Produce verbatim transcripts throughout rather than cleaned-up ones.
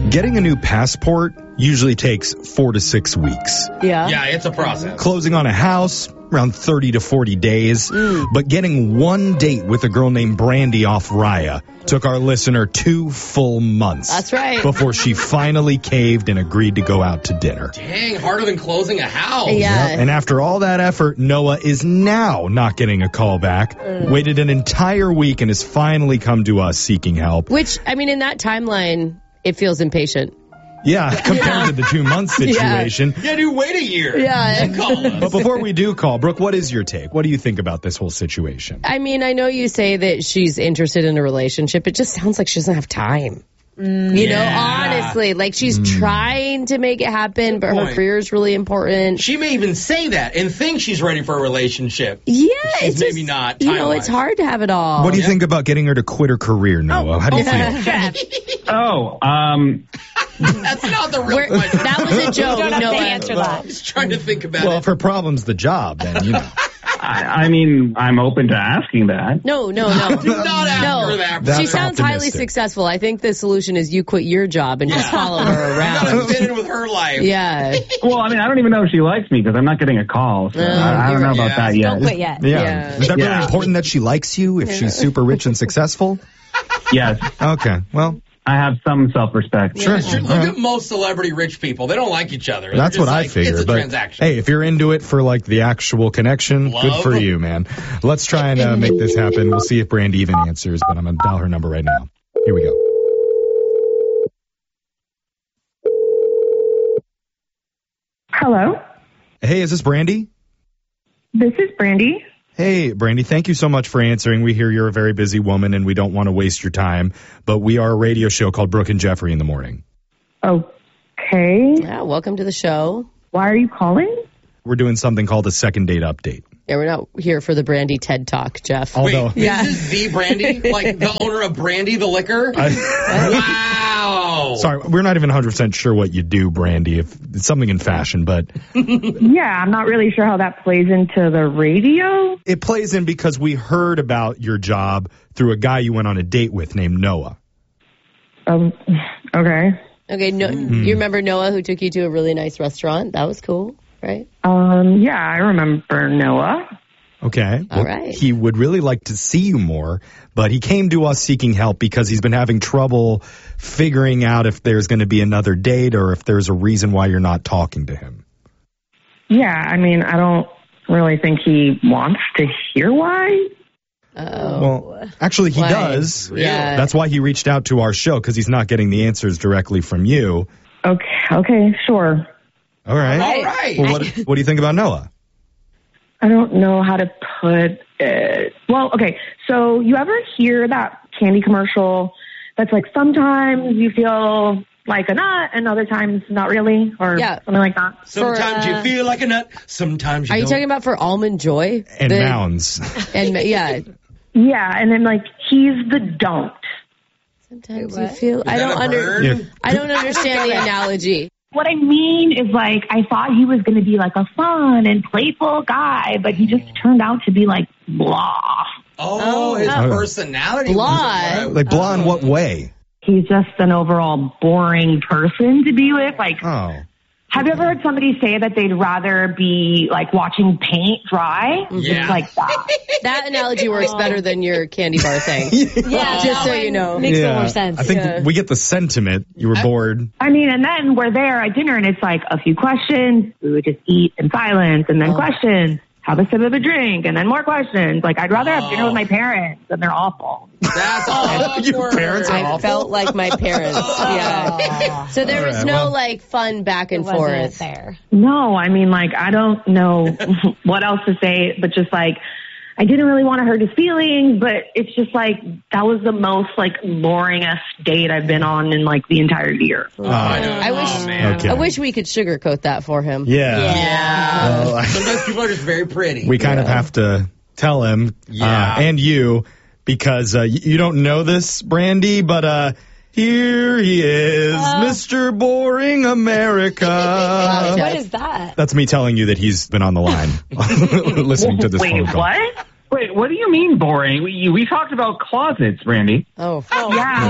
Getting a new passport usually takes four to six weeks. Yeah. Yeah, it's a process. Closing on a house, around thirty to forty days. Mm. But getting one date with a girl named Brandy off Raya took our listener two full months. That's right. Before she finally caved and agreed to go out to dinner. Dang, harder than closing a house. Yeah. And after all that effort, Noah is now not getting a call back. Mm. Waited an entire week and has finally come to us seeking help. Which, I mean, in that timeline, it feels impatient. Yeah, compared to the two-month situation. Yeah, dude, wait a year. Yeah. You call us. But before we do call, Brooke, what is your take? What do you think about this whole situation? I mean, I know you say that she's interested in a relationship. It just sounds like she doesn't have time. Mm, you yeah. know, honestly, like she's mm. trying to make it happen, but her career is really important. She may even say that and think she's ready for a relationship. Yeah, she's it's maybe just, not. You know, it's hard to have it all. What do you yeah. think about getting her to quit her career, Noah? Oh, How do you yeah. feel? oh, um... That's not the real We're, question. That was a joke. Don't have Noah. to answer that. Just trying to think about well, it. if her problem's the job, then, you know. I, I mean, I'm open to asking that. No, no, no. Do not ask no. her that. That's she sounds highly optimistic. successful. I think the solution is you quit your job and yeah. just follow her You around. gotta fit in with her life. Yeah. Well, I mean, I don't even know if she likes me because I'm not getting a call. So Uh, I, I don't know yeah. about that yet. Don't quit yet. Yeah. Yeah. Is that Yeah. really important that she likes you if she's super rich and successful? Yes, Okay, well, I have some self-respect. Yeah, sure. Look at most celebrity rich people. They don't like each other. They're that's just what I like, figure. It's a but transaction. hey, if you're into it for like the actual connection, Love. good for you, man. Let's try and uh, make this happen. We'll see if Brandy even answers, but I'm going to dial her number right now. Here we go. Hello, Hey, is this Brandy? this is Brandy. Hey, Brandy, thank you so much for answering. We hear you're a very busy woman and we don't want to waste your time, but we are a radio show called Brooke and Jeffrey in the Morning. Okay. Yeah, welcome to the show. Why are you calling? We're doing something called a second date update. Yeah, we're not here for the Brandy TED Talk, Jeff. Although, Wait, Yeah. this is the Brandy? Like the owner of Brandy the liquor? Wow. sorry, we're not even one hundred percent sure what you do, Brandy. If it's something in fashion, but Yeah, I'm not really sure how that plays into the radio. it plays in because we heard about your job through a guy you went on a date with named Noah. Um, okay. Okay, no, Mm. you remember Noah who took you to a really nice restaurant? That was cool, right? Um, yeah, I remember Noah. Okay. All right. He would really like to see you more, but he came to us seeking help because he's been having trouble figuring out if there's going to be another date or if there's a reason why you're not talking to him. Yeah, I mean, I don't really think he wants to hear why. Oh. Well, actually, he Why? does. Yeah. That's why he reached out to our show, because he's not getting the answers directly from you. Okay, okay, sure. All right. All right. Well, what, what do you think about Noah? I don't know how to put it. Well, okay, so you ever hear that candy commercial that's like sometimes you feel like a nut and other times not really, or Yeah. something like that? Sometimes For, uh, you feel like a nut. Sometimes you Are you don't. talking about for Almond Joy? And The- Mounds. And yeah. Yeah, and then like he's the don't. Sometimes Wait, you what? feel. I that don't a under. bird? Yeah. I don't understand the analogy. What I mean is, like, I thought he was going to be, like, a fun and playful guy, but he just turned out to be, like, blah. Oh, his Oh. personality. Blah. was- Like, blah in what way? He's just an overall boring person to be with. Like, Oh. have you ever heard somebody say that they'd rather be, like, watching paint dry? Yeah. It's like that. That analogy works better than your candy bar thing. Yeah, Just so that you one know. Makes a little more sense. I think Yeah. we get the sentiment. You were bored. I mean, and then we're there at dinner, and it's, like, a few questions. We would just eat in silence, and then Oh. questions. Have a sip of a drink, and then more questions. Like, I'd rather have dinner with my parents, and they're awful. That's awkward. Your parents are I awful. felt like my parents. Yeah. So there All was right, no well- like fun back and It wasn't forth. there. No, I mean, like, I don't know what else to say, but just like, I didn't really want to hurt his feelings, but it's just like, that was the most like boringest date I've been on in like the entire year. Oh, I know. I wish- Oh, man. Okay. I wish we could sugarcoat that for him. Yeah. Yeah. Well, I- Sometimes people are just very pretty. we kind of have to tell him Yeah. uh, and you because uh, y- you don't know this, Brandy, but uh, here he is, Mister Boring America. What is that? That's me telling you that he's been on the line listening to this Wait, phone call. what? Wait, what do you mean boring? We, we talked about closets, Randy. Oh. Yeah.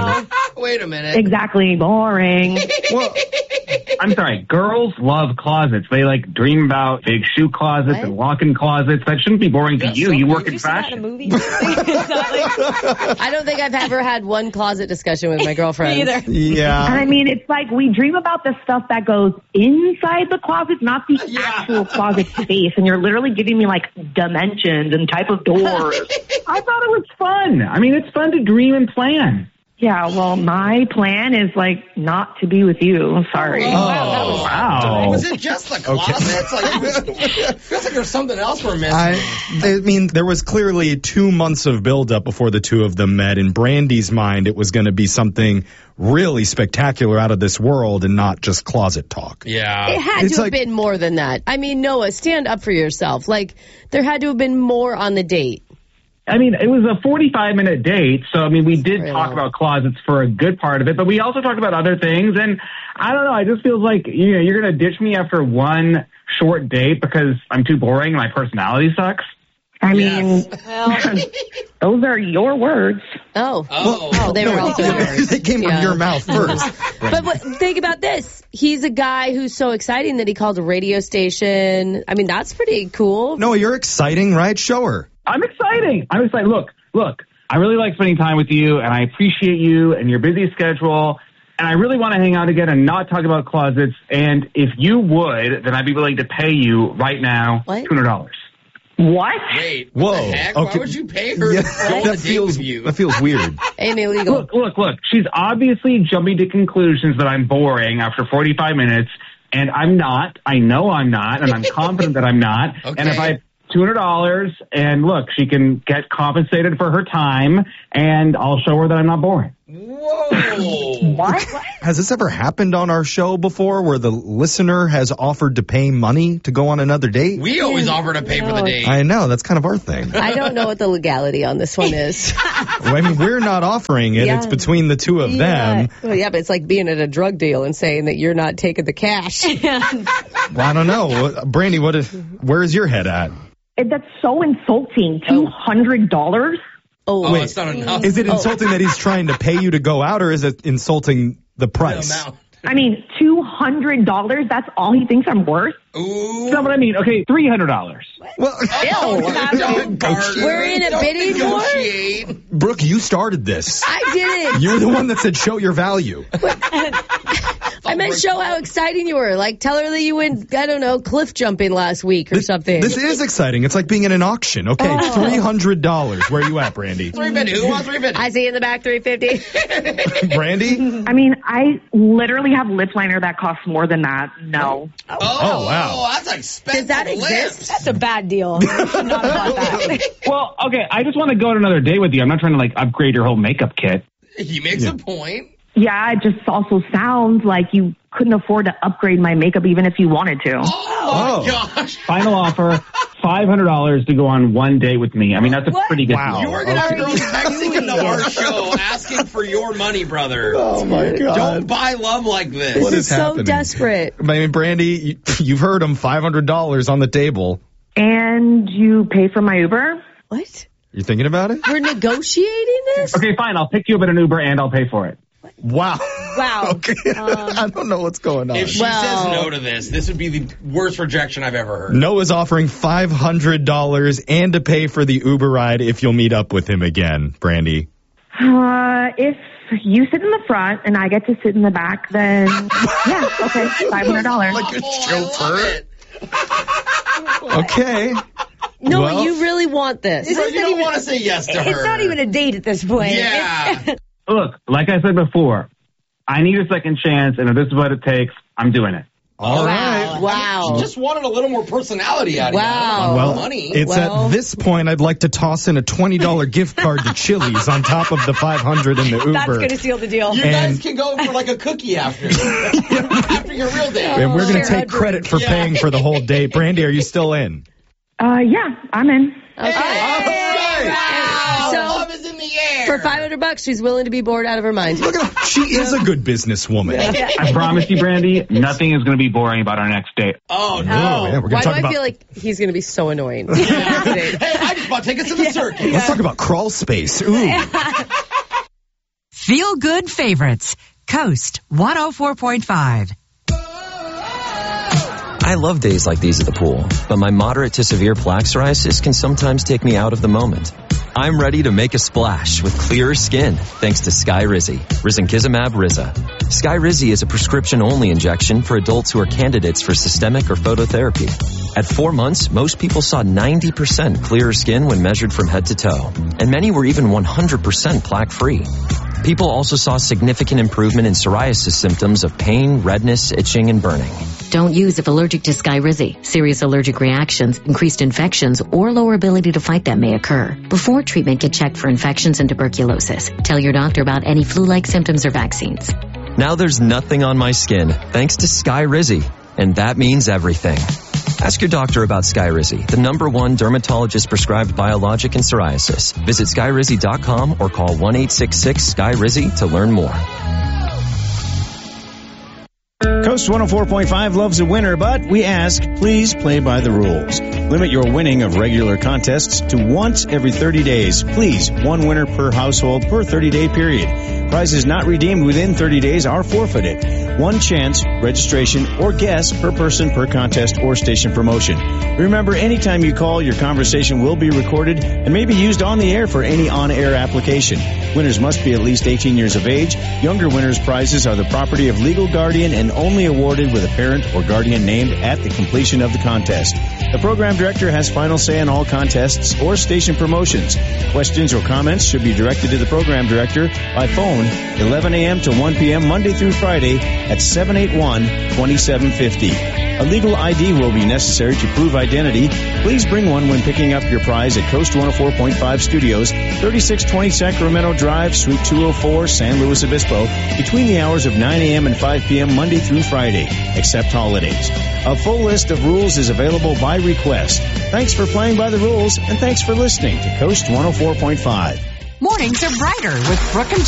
Wait a minute. Exactly. Boring. Well, I'm sorry. Girls love closets. They like dream about big shoe closets What? and walk-in closets. That shouldn't be boring to That's you. so You work weird. in fashion. movie. It's not like I don't think I've ever had one closet discussion with my girlfriend. me either. And Yeah. I mean, it's like we dream about the stuff that goes inside the closet, not the Yeah. actual closet space. And you're literally giving me like dimensions and type of doors. I thought it was fun. I mean, it's fun to dream and plan. Yeah, well, my plan is like not to be with you. Sorry. Oh, Wow. Was it just the closets? Like, it, was, it feels like there's something else we're missing. I, I mean, there was clearly two months of buildup before the two of them met. In Brandy's mind, it was going to be something really spectacular out of this world and not just closet talk. yeah. It had It's to like- have been more than that. I mean, Noah, stand up for yourself. Like, there had to have been more on the date. I mean, it was a forty-five minute date, so I mean, we did Very talk long. about closets for a good part of it, but we also talked about other things, and I don't know, I just feels like, you know, you're going to ditch me after one short date because I'm too boring and my personality sucks. I Yes. mean, those are your words. Oh. Oh. Oh, they were also yours. They came Yeah. from your mouth first. But what, think about this. He's a guy who's so exciting that he called a radio station. I mean, that's pretty cool. No, you're exciting, right? Show her. I'm exciting. I'm excited. Look, look, I really like spending time with you, and I appreciate you and your busy schedule, and I really want to hang out again and not talk about closets, and if you would, then I'd be willing to pay you right now What? two hundred dollars. What? Wait. What Whoa. the heck? Okay. Why would you pay her Yeah, to go on a that date feels with you? that feels weird. Ain't illegal. Look, look, look. She's obviously jumping to conclusions that I'm boring after forty-five minutes, and I'm not. I know I'm not, and I'm confident that I'm not. Okay. And if I two hundred dollars, and look, she can get compensated for her time, and I'll show her that I'm not boring. Whoa. What? Has this ever happened on our show before where the listener has offered to pay money to go on another date? We always offer to pay for the date. I know, that's kind of our thing. I don't know what the legality on this one is. I mean, we're not offering it. Yeah. It's between the two of Yeah. them. Well, yeah, but it's like being at a drug deal and saying that you're not taking the cash. Well, I don't know. Brandy, what is, where is your head at? That's so insulting. two hundred dollars? Oh, oh, wait. it's not enough. Is it insulting that he's trying to pay you to go out, or is it insulting the price? Amount. I mean, two hundred dollars? That's all he thinks I'm worth? Ooh. No, but I mean, okay, three hundred dollars. Well, Oh, don't barter. We're in a Don't bidding war? negotiate. Brooke, you started this. I didn't. You're the one that said show your value. I meant show how exciting you were. Like, tell her that you went, I don't know, cliff jumping last week or This, something. this is exciting. It's like being in an auction. Okay, Oh. three hundred dollars. Where you at, Brandy? Three fifty. Who wants three fifty? I see in the back three fifty. Brandy? I mean, I literally have lip liner that costs more than that. No. Oh, Oh, wow. That's expensive. Does that lips. exist? That's a bad deal. You should not have bought that. Well, okay, I just want to go on another date with you. I'm not trying to like upgrade your whole makeup kit. He makes a point. Yeah, it just also sounds like you couldn't afford to upgrade my makeup even if you wanted to. Oh, my Oh. gosh. Final offer, five hundred dollars to go on one date with me. I mean, that's a What? pretty good Wow. deal. You are going to have girls texting into our show asking for your money, brother. Oh, my God. Don't buy love like this. What This is is so happening? desperate. I mean, Brandy, you, you've heard him. five hundred dollars on the table. And you pay for my Uber? What? You thinking about it? We're negotiating this? Okay, fine. I'll pick you up at an Uber and I'll pay for it. Wow. Wow. Okay. I don't know what's going on. If she Well- says no to this, this would be the worst rejection I've ever heard. Noah's offering five hundred dollars and to pay for the Uber ride if you'll meet up with him again, Brandy. Uh, if you sit in the front and I get to sit in the back, then yeah, okay, five hundred dollars. Like a Oh, I love chauffeur? it. Okay. No, Well- you really want this. Bro, you don't want to say yes to her. It's not even a date at this point. Yeah. Look, like I said before, I need a second chance, and if this is what it takes, I'm doing it. All Wow. right. Wow. She just wanted a little more personality out of Wow. you. Well, money. it's Well- at this point I'd like to toss in a twenty dollars gift card to Chili's on top of the five hundred dollars in the Uber. That's going to seal the deal. you and- guys can go for like a cookie after. after your real date. and we're going to Share take a credit for Yeah. paying for the whole date. Brandy, are you still in? Uh, yeah, I'm in. Okay. Wow. So- Love is in the air. For five hundred bucks, she's willing to be bored out of her mind. Look at her. She is a good businesswoman. I promise you, Brandy, nothing is going to be boring about our next date. Oh, no. Oh, yeah, we're going Why to do talk I about feel like he's going to be so annoying? Hey, I just bought tickets to the circus. Let's talk about crawl space. Ooh. Feel Good Favorites. Coast one oh four point five. I love days like these at the pool, but my moderate to severe plaque psoriasis can sometimes take me out of the moment. I'm ready to make a splash with clearer skin thanks to Skyrizi, risankizumab Riza. Skyrizi is a prescription-only injection for adults who are candidates for systemic or phototherapy. At four months, most people saw ninety percent clearer skin when measured from head to toe, and many were even one hundred percent plaque-free. People also saw significant improvement in psoriasis symptoms of pain, redness, itching, and burning. Don't use if allergic to Skyrizi. Serious allergic reactions, increased infections, or lower ability to fight them may occur. Before treatment, get checked for infections and tuberculosis. Tell your doctor about any flu-like symptoms or vaccines. Now there's nothing on my skin thanks to Skyrizi, and that means everything. Ask your doctor about Skyrizi, the number one dermatologist-prescribed biologic in psoriasis. Visit skyrizi dot com or call one eight six six Sky Rizi to learn more. Coast one oh four point five loves a winner, but we ask, please play by the rules. Limit your winning of regular contests to once every thirty days. Please, one winner per household per thirty-day period. Prizes not redeemed within thirty days are forfeited. One chance, registration, or guess per person per contest or station promotion. Remember, anytime you call, your conversation will be recorded and may be used on the air for any on-air application. Winners must be at least eighteen years of age. Younger winners' prizes are the property of legal guardian and only awarded with a parent or guardian named at the completion of the contest. The program director has final say on all contests or station promotions. Questions or comments should be directed to the program director by phone eleven a.m. to one p.m. Monday through Friday at seven eight one, two seven five zero. A legal I D will be necessary to prove identity. Please bring one when picking up your prize at Coast one oh four point five Studios, thirty-six twenty Sacramento Drive, Suite two oh four, San Luis Obispo, between the hours of nine a.m. and five p.m. Monday through Friday, except holidays. A full list of rules is available by request. Thanks for playing by the rules, and thanks for listening to Coast one oh four point five. Mornings are brighter with Brooke and